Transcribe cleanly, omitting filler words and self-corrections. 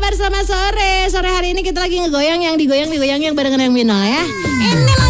kabar selamat sore. Sore hari ini kita lagi ngegoyang yang digoyang yang barengan yang Minol ya. Ini